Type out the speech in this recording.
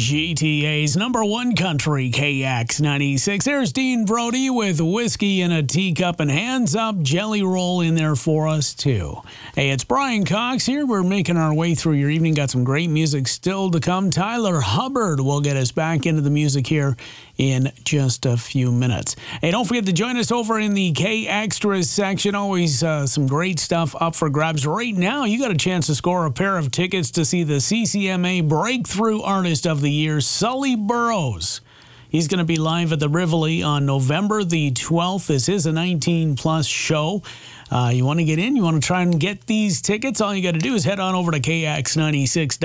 GTA's number one country, KX96. There's Dean Brody with whiskey in a teacup and hands up jelly roll in there for us, too. Hey, it's Brian Cox here. We're making our way through your evening. Got some great music still to come. Tyler Hubbard will get us back into the music here in just a few minutes. Hey, don't forget to join us over in the K Extras section. Always some great stuff up for grabs. Right now, you got a chance to score a pair of tickets to see the CCMA Breakthrough Artist of the Year, Sully Burrows. He's going to be live at the Rivoli on November the 12th. This is a 19-plus show. You want to get in? You want to try and get these tickets? All you got to do is head on over to KX96.